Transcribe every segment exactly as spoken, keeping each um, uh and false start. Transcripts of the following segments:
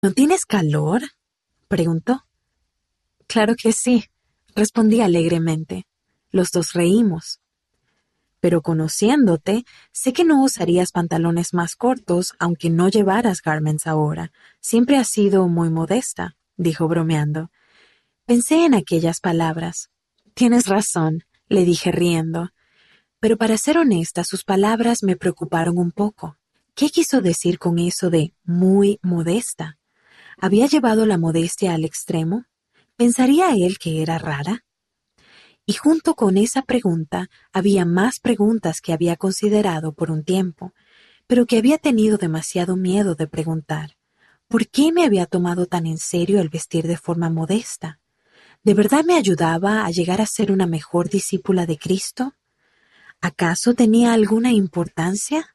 ¿No tienes calor?, preguntó. Claro que sí, respondí alegremente. Los dos reímos. Pero conociéndote, sé que no usarías pantalones más cortos aunque no llevaras garments ahora. Siempre has sido muy modesta, dijo bromeando. Pensé en aquellas palabras. Tienes razón, le dije riendo. Pero para ser honesta, sus palabras me preocuparon un poco. ¿Qué quiso decir con eso de muy modesta? ¿Había llevado la modestia al extremo? ¿Pensaría él que era rara? Y junto con esa pregunta había más preguntas que había considerado por un tiempo, pero que había tenido demasiado miedo de preguntar. ¿Por qué me había tomado tan en serio el vestir de forma modesta? ¿De verdad me ayudaba a llegar a ser una mejor discípula de Cristo? ¿Acaso tenía alguna importancia?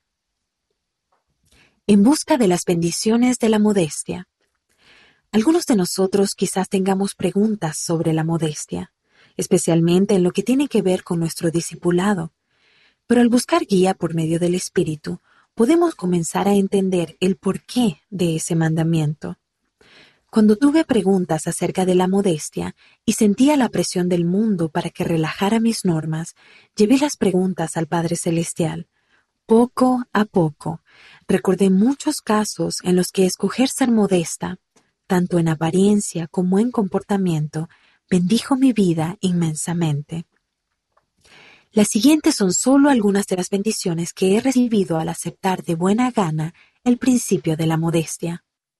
En busca de las bendiciones de la modestia. Algunos de nosotros quizás tengamos preguntas sobre la modestia, especialmente en lo que tiene que ver con nuestro discipulado. Pero al buscar guía por medio del Espíritu, podemos comenzar a entender el porqué de ese mandamiento. Cuando tuve preguntas acerca de la modestia y sentía la presión del mundo para que relajara mis normas, llevé las preguntas al Padre Celestial. Poco a poco, recordé muchos casos en los que escoger ser modesta, tanto en apariencia como en comportamiento, bendijo mi vida inmensamente. Las siguientes son solo algunas de las bendiciones que he recibido al aceptar de buena gana el principio de la modestia.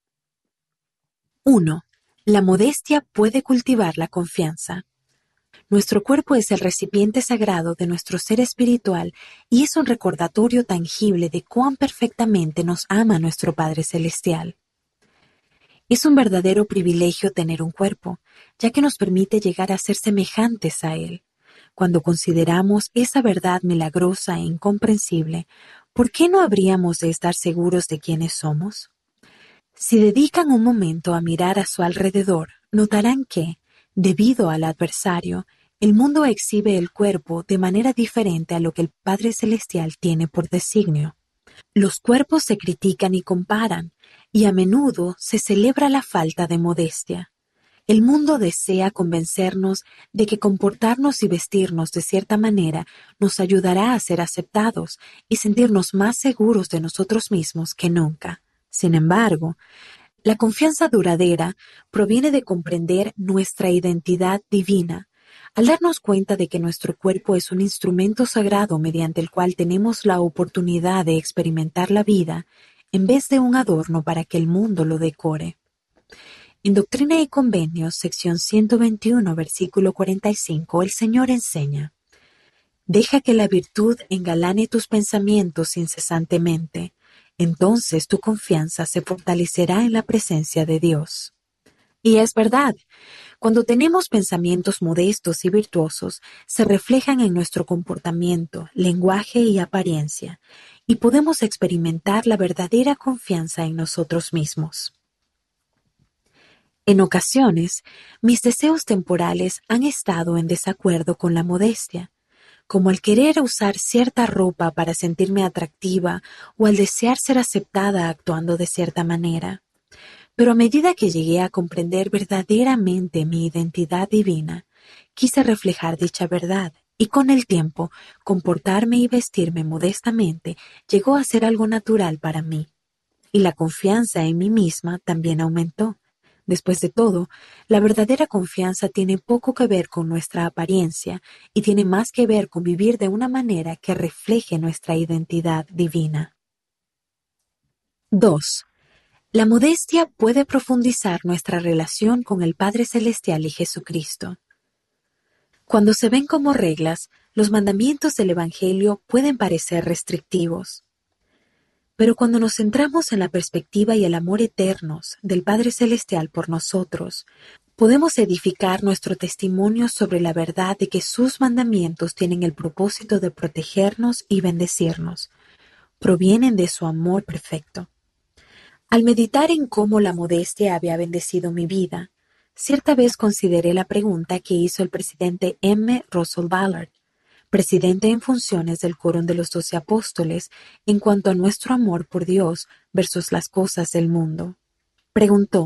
uno. La modestia puede cultivar la confianza. Nuestro cuerpo es el recipiente sagrado de nuestro ser espiritual y es un recordatorio tangible de cuán perfectamente nos ama nuestro Padre Celestial. Es un verdadero privilegio tener un cuerpo, ya que nos permite llegar a ser semejantes a Él. Cuando consideramos esa verdad milagrosa e incomprensible, ¿por qué no habríamos de estar seguros de quiénes somos? Si dedican un momento a mirar a su alrededor, notarán que, debido al adversario, el mundo exhibe el cuerpo de manera diferente a lo que el Padre Celestial tiene por designio. Los cuerpos se critican y comparan, y a menudo se celebra la falta de modestia. El mundo desea convencernos de que comportarnos y vestirnos de cierta manera nos ayudará a ser aceptados y sentirnos más seguros de nosotros mismos que nunca. Sin embargo, la confianza duradera proviene de comprender nuestra identidad divina. Al darnos cuenta de que nuestro cuerpo es un instrumento sagrado mediante el cual tenemos la oportunidad de experimentar la vida, en vez de un adorno para que el mundo lo decore. En Doctrina y Convenios, sección ciento veintiuno, versículo cuarenta y cinco, el Señor enseña: Deja que la virtud engalane tus pensamientos incesantemente. Entonces tu confianza se fortalecerá en la presencia de Dios. Y es verdad, cuando tenemos pensamientos modestos y virtuosos, se reflejan en nuestro comportamiento, lenguaje y apariencia, y podemos experimentar la verdadera confianza en nosotros mismos. En ocasiones, mis deseos temporales han estado en desacuerdo con la modestia, como al querer usar cierta ropa para sentirme atractiva o al desear ser aceptada actuando de cierta manera. Pero a medida que llegué a comprender verdaderamente mi identidad divina, quise reflejar dicha verdad y con el tiempo comportarme y vestirme modestamente llegó a ser algo natural para mí. Y la confianza en mí misma también aumentó. Después de todo, la verdadera confianza tiene poco que ver con nuestra apariencia y tiene más que ver con vivir de una manera que refleje nuestra identidad divina. dos. La modestia puede profundizar nuestra relación con el Padre Celestial y Jesucristo. Cuando se ven como reglas, los mandamientos del Evangelio pueden parecer restrictivos. Pero cuando nos centramos en la perspectiva y el amor eternos del Padre Celestial por nosotros, podemos edificar nuestro testimonio sobre la verdad de que sus mandamientos tienen el propósito de protegernos y bendecirnos. Provienen de su amor perfecto. Al meditar en cómo la modestia había bendecido mi vida, cierta vez consideré la pregunta que hizo el presidente M. Russell Ballard, presidente en funciones del Quórum de los Doce Apóstoles, en cuanto a nuestro amor por Dios versus las cosas del mundo. Preguntó.